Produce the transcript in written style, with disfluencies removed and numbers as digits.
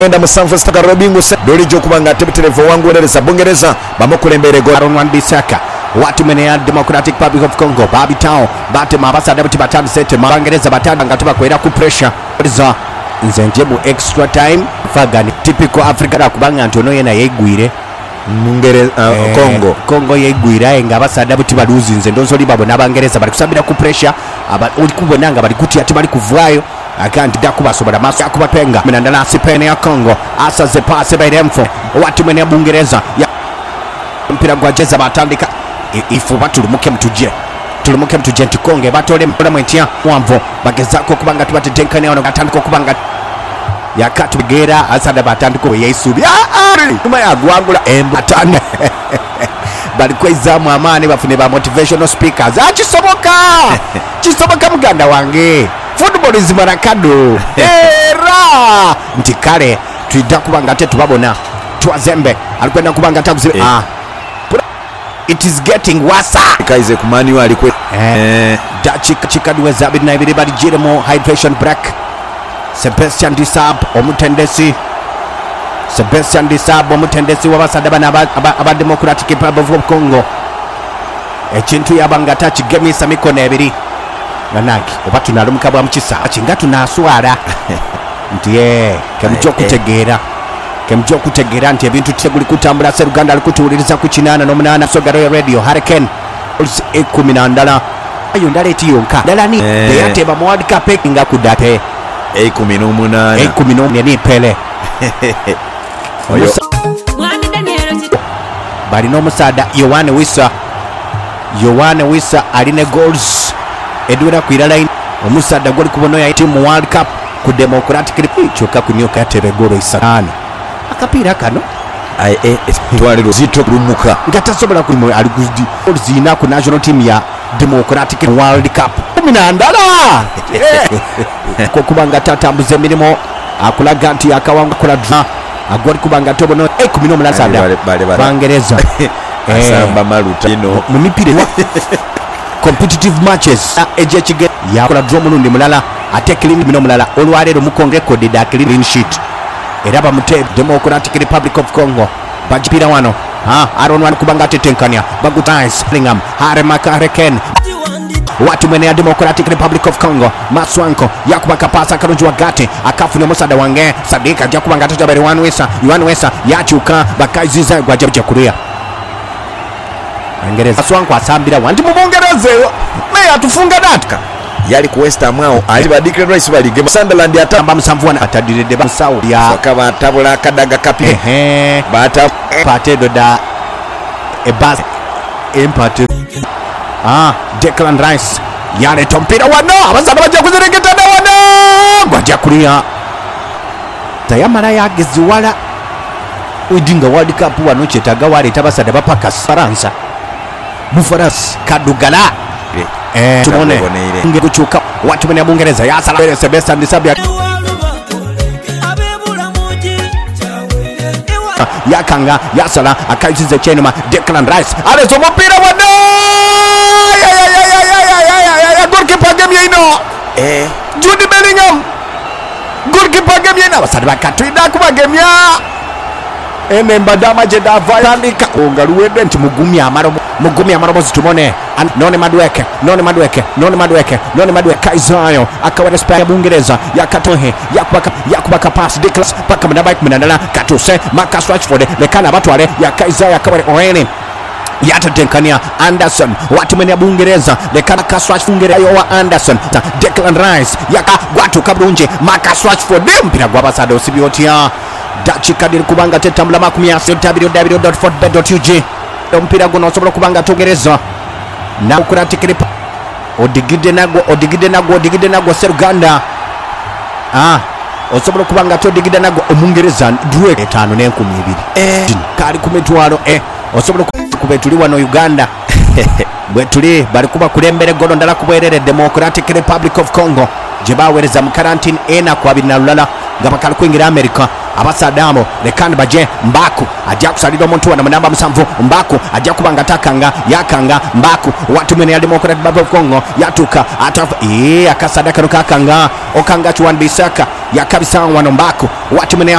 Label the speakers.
Speaker 1: enda musanvu sitaka robingu dolijo kubanga tebeterevo wangu wereza Bungereza bamukulembere go
Speaker 2: Aaron Wan-Bissaka watu mene Democratic Republic of Congo Babi Town batema abasada bati batandi sete Bangereza batanda ngatuba kwera ku pressure za nzenje mu extra time fagani typical Africa kubanga ntono yena yegwire Congo yegwira nga abasada bati baluzinze ndonzo libabona Bangereza bali kusabira ku pressure uli kubonanga bali kuti ati bali kuvwayo akanti dakubasobora maso akubapenga minandala sipene ya Congo asa ze passe by Remfo watu mene Bungereza ya mpira gwajeza batandika ifu batulumuke mtuje ntikonge batole mwentia mwamvo bagezako kubanga tubatetenkane ono gatandiko kubanga yakatugera asada batandiko yeisubi tuma yagwangula embatane bali kwezamu amane bafune ba motivational speakers kisoboka muganda wange football is marakado era ntikale tuida kubanga tetubabona twazembe alikwenda kubanga takuzibe it is getting worse
Speaker 1: kaize kumani wali kwe
Speaker 2: chikadwe zabiri na ibiri bali jiremo hydration break Sebastian Disab omutendesi wabasada bana aba Democratic Republic of Congo ekintu yabanga kigemisa mikono ebiri nanaki oba tunalumuka bwa mukisa kinga tunaswala nti kemjo kutegeera nti ebintu teguli kutambula Seruganda alikutuuliriza ku 88 Sogaro Radio Hurricane 10 ayo ndaleti yonka dalani yateba mu World Cup nga kudate 18 ni Pele bali no musada Yohane Wissa aline goals edwera kwira line omusada goli kubono ya team World Cup ku Democratic Republic choka kunyoka yatebe golo isana akapira kano
Speaker 1: twalero zito kurumuka
Speaker 2: ngatasobola kulimu aligudi zina ku national team ya Democratic World Cup minandala ko kubanga tatambuze mirimo akulaga nti akawanga kula agori kubanga tobono 18 sada Bangereza
Speaker 1: asamba maluta ino
Speaker 2: mumipire competitive matches ejechige yakola draw munundi mulala ate clean bino mulala olwalero mukonge code da clean sheet era bamute Democratic Republic of Congo bajipira wano Aaron Wan kubanga tetenkania bagutais Lingam Hurricane watu mene ya Democratic Republic of Congo Maswanko yakubaka pasa karunjwa gati akafune musada wange Sadika jakubanga tatabari Yohane Wissa yachuka bakaiziza gwajeje kuria Bangereza Maswanko asambira wanti mu Bungereza meya tufunga datka
Speaker 1: yali ku West Ham ao ali ba Declan Rice balige Sunderland
Speaker 2: atamba musamvuana atadirede ba Saudi ya
Speaker 1: kaba tabula kadaga kapi bata
Speaker 2: patedo da ebas empate Declan Rice yale tompira wana abazana bajja kuzireketa da wana gwajja kulia tayamara yageziwala udinga World Cup wano chetaga wale tabasada bapakas Faransa Bufaras kadugala tumone ngekuchuka watu mene Bungereza yasala Sebastian Disab yakanga yasala akaizize chenema Declan Rice alezo mupira wana goalkeeper game ino Jude Bellingham goalkeeper game ino basadi bakatwida kuba game ya mbadama jeda valandika ongaluwede nti mugumya amaro zitumone none madweke Kaizayo akawera spare Bungereza yakatohe yakubaka pass Declan paka mnabike mnandala katuse Marcus Rashford lekana batwale ya Kaizayo akawera oene yatatenkania Anderson watu mene ya Bungereza lekana Marcus Bungereza wa Anderson Declan Rice gwatu kabunje Marcus Rashford mpira gwabasada osibiotia dachikadiri kubanga tetambula makumi ya www.fortbet.ug mpira guno osobola kubanga Tongereza na Democratic odigide nago Seruganda osobola kubanga todigide nago Omungereza duwe 5,200 kali kumetwalo osobola kubetuliwa no Uganda bwetuli bali kuba kulembere gono ndala kubwerere Democratic Republic of Congo jebawereza mu quarantine kwa binalala ngabakala kuingira America abasadamo lekani baje Mbaku ajja kusalira omuntu wana munamba musanvu Mbaku ajja kubanga takanga yakanga Mbaku watu mene ya Democratic Republic of Congo yatuka atafa akasadaka nokakanga okanga Wan-Bissaka yakabisa wano Mbaku watu mene